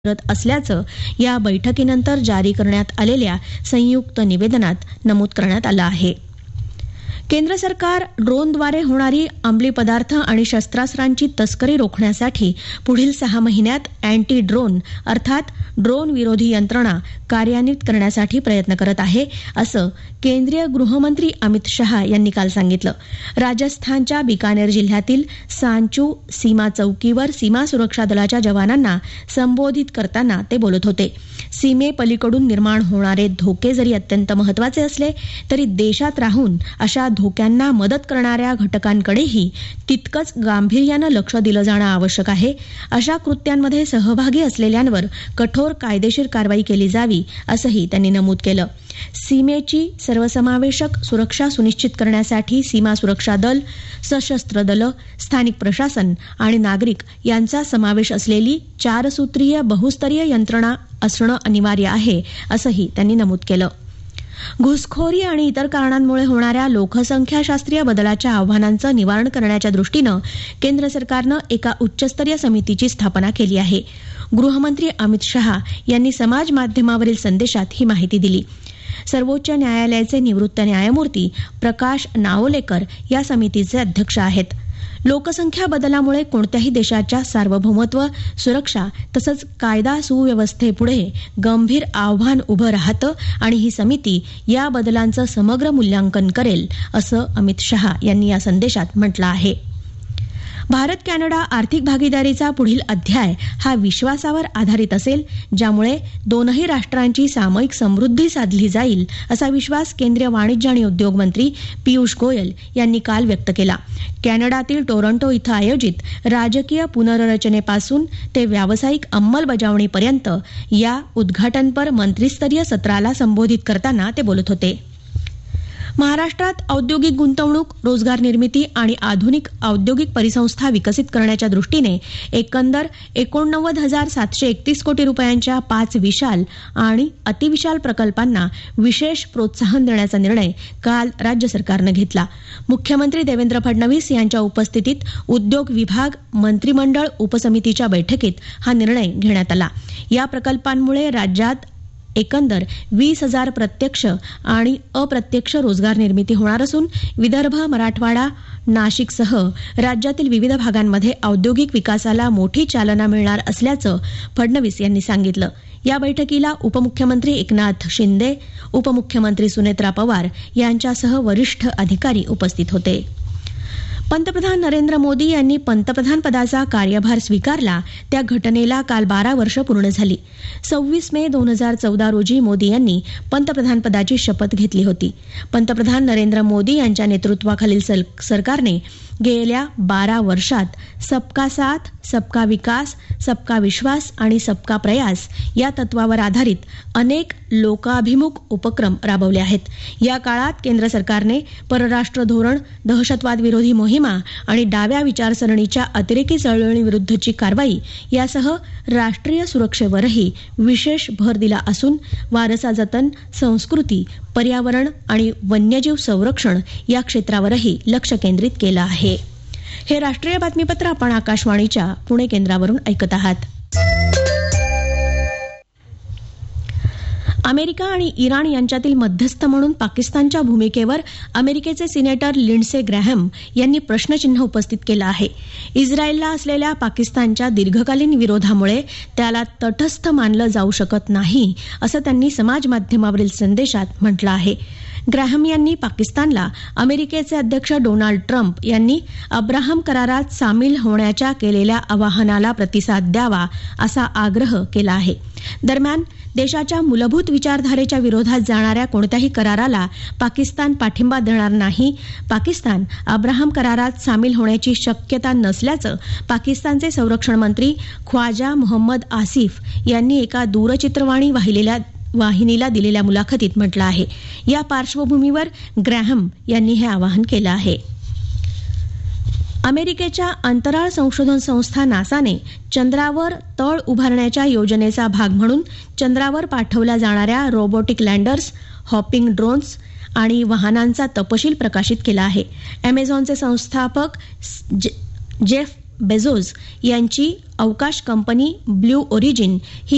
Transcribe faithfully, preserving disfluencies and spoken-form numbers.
करत असल्याचं या बैठकीनंतर जारी करण्यात आलेल्या संयुक्त निवेदनात नमूद करण्यात आलं आहे. केंद्र सरकार ड्रोनद्वारे होणारी अंमली पदार्थ आणि शस्त्रास्त्रांची तस्करी रोखण्यासाठी पुढील सहा महिन्यात अँटी ड्रोन अर्थात ड्रोन विरोधी यंत्रणा कार्यान्वित करण्यासाठी प्रयत्न करत आहे, असं केंद्रीय गृहमंत्री अमित शहा यांनी काल सांगितलं. राजस्थानच्या बिकानेर जिल्ह्यातील सांचू सीमा चौकीवर सीमा सुरक्षा दलाच्या जवानांना संबोधित करताना ते बोलत होते. सीमेपलीकडून निर्माण होणारे धोके जरी अत्यंत महत्त्वाचे असले तरी देशात राहून अशा धोक्यांना मदत करणाऱ्या घटकांकडेही तितकंच गांभीर्यानं लक्ष दिलं जाणं आवश्यक आहे. अशा कृत्यांमध्ये सहभागी असलेल्यांवर कठोर कायदेशीर कारवाई केली जावी, असंही त्यांनी नमूद केलं. सीमेची सर्वसमावेशक सुरक्षा सुनिश्चित करण्यासाठी सीमा सुरक्षा दल, सशस्त्र दलं, स्थानिक प्रशासन आणि नागरिक यांचा समावेश असलेली चारसूत्रीय बहुस्तरीय यंत्रणा असणं अनिवार्य आहे, असंही त्यांनी नमूद केलं. घुसखोरी आणि इतर कारणांमुळे होणाऱ्या लोकसंख्याशास्त्रीय बदलाच्या आव्हानांचं निवारण करण्याच्या दृष्टीनं केंद्र सरकारनं एका उच्चस्तरीय समितीची स्थापना केली आहे. गृहमंत्री अमित शहा यांनी समाज माध्यमावरील संदेशात ही माहिती दिली. सर्वोच्च न्यायालयाचे निवृत्त न्यायमूर्ती प्रकाश नावलेकर या समितीचे अध्यक्ष आहेत. लोकसंख्या बदलामुळे कोणत्याही देशाच्या सार्वभौमत्व, सुरक्षा तसंच कायदा सुव्यवस्थेपुढे गंभीर आव्हान उभं राहतं आणि ही समिती या बदलांचं समग्र मूल्यांकन करेल, असं अमित शहा यांनी या संदेशात म्हटलं आहे. भारत कॅनडा आर्थिक भागीदारीचा पुढील अध्याय हा विश्वासावर आधारित असेल, ज्यामुळे दोनही राष्ट्रांची सामायिक समृद्धी साधली जाईल, असा विश्वास केंद्रीय वाणिज्य आणि उद्योग मंत्री पियुष गोयल यांनी काल व्यक्त केला. कॅनडातील टोरंटो इथं आयोजित राजकीय पुनर्रचनेपासून ते व्यावसायिक अंमलबजावणीपर्यंत या उद्घाटनपर मंत्रिस्तरीय सत्राला संबोधित करताना ते बोलत होते. महाराष्ट्रात औद्योगिक गुंतवणूक, रोजगार निर्मिती आणि आधुनिक औद्योगिक परिसंस्था विकसित करण्याच्या दृष्टीने एकंदर एकोणनव्वद हजार सातशे एकतीस कोटी रुपयांच्या पाच विशाल आणि अतिविशाल प्रकल्पांना विशेष प्रोत्साहन देण्याचा निर्णय काल राज्य सरकारनं घेतला. मुख्यमंत्री देवेंद्र फडणवीस यांच्या उपस्थितीत उद्योग विभाग मंत्रिमंडळ उपसमितीच्या बैठकीत हा निर्णय घेण्यात आला. या प्रकल्पांमुळे राज्यात एकंदर वीस हजार प्रत्यक्ष आणि अप्रत्यक्ष रोजगार निर्मिती होणार असून विदर्भ, मराठवाडा, नाशिकसह राज्यातील विविध भागांमध्ये औद्योगिक विकासाला मोठी चालना मिळणार असल्याचं फडणवीस यांनी सांगितलं. या बैठकीला उपमुख्यमंत्री एकनाथ शिंदे, उपमुख्यमंत्री सुनेत्रा पवार यांच्यासह वरिष्ठ अधिकारी उपस्थित होते. पंतप्रधान नरेंद्र मोदी यांनी पंतप्रधान पदाचा कार्यभार स्वीकारला त्या घटनेला काल बारा वर्ष पूर्ण झाली. सव्वीस मे दोन हजार चौदा रोजी मोदी यांनी पंतप्रधान पदाची शपथ घेतली होती. पंतप्रधान नरेंद्र मोदी यांच्या नेतृत्वाखालील सरकारने गेल्या बारा वर्षात सबका साथ, सबका विकास, सबका विश्वास आणि सबका प्रयास या तत्वावर आधारित अनेक लोकाभिमुख उपक्रम राबवले आहेत. या काळात केंद्र सरकारने परराष्ट्र धोरण, दहशतवाद विरोधी मोहिमा आणि डाव्या विचारसरणीच्या अतिरेकी चळवळीविरुद्धची कारवाई यासह राष्ट्रीय सुरक्षेवरही विशेष भर दिला असून वारसा जतन, संस्कृती, पर्यावरण आणि वन्यजीव संरक्षण या क्षेत्रावरही लक्ष केंद्रित केलं आहे. हे राष्ट्रीय बातमीपत्र आपण आकाशवाणीच्या पुणे केंद्रावरून ऐकत आहात. अमेरिका आणि इराण यांच्यातील मध्यस्थ म्हणून पाकिस्तानच्या भूमिकेवर अमेरिकेचे सिनेटर लिंडसे ग्रॅहम यांनी प्रश्नचिन्ह उपस्थित केलं आहे. इस्रायलला असलेल्या पाकिस्तानच्या दीर्घकालीन विरोधामुळे त्याला तटस्थ मानलं जाऊ शकत नाही, असं त्यांनी समाज माध्यमावरील संदेशात म्हटलं आहे. ग्रॅहम यांनी पाकिस्तानला अमेरिकेचे अध्यक्ष डोनाल्ड ट्रम्प यांनी अब्राहम करारात सामील होण्याच्या केलेल्या आवाहनाला प्रतिसाद द्यावा असा आग्रह केला आहे. दरम्यान देशाच्या मूलभूत विचारधारेच्या विरोधात जाणाऱ्या कोणत्याही कराराला पाकिस्तान पाठिंबा देणार नाही. पाकिस्तान अब्राहम करारात सामील होण्याची शक्यता नसल्याचं पाकिस्तानचे संरक्षण मंत्री ख्वाजा मोहम्मद आसिफ यांनी एका दूरचित्रवाणी वाहिलेल्या वाहिनीला दिलेल्या मुलाखतीत म्हटलं आहे. या पार्श्वभूमीवर ग्रॅहम यांनी हे आवाहन केलं आहे. अमेरिकेच्या अंतराळ संशोधन संस्था नासाने चंद्रावर तळ उभारण्याच्या योजनेचा भाग म्हणून चंद्रावर पाठवल्या जाणाऱ्या रोबोटिक लँडर्स, हॉपिंग ड्रोन्स आणि वाहनांचा तपशील प्रकाशित केला आहे. अमेझॉनचे संस्थापक जेफ बेझोस यांची अवकाश कंपनी ब्ल्यू ओरिजिन ही